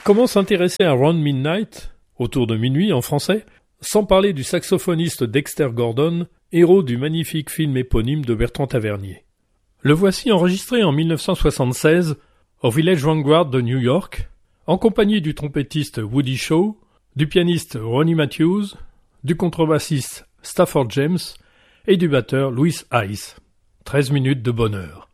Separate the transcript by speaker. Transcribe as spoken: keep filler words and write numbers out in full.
Speaker 1: Comment s'intéresser à Round Midnight, autour de minuit en français, sans parler du saxophoniste Dexter Gordon, héros du magnifique film éponyme de Bertrand Tavernier. Le voici enregistré en mille neuf cent soixante-seize au Village Vanguard de New York, en compagnie du trompettiste Woody Shaw, du pianiste Ronnie Matthews, du contrebassiste Stafford James et du batteur Louis Hayes. treize minutes de bonheur.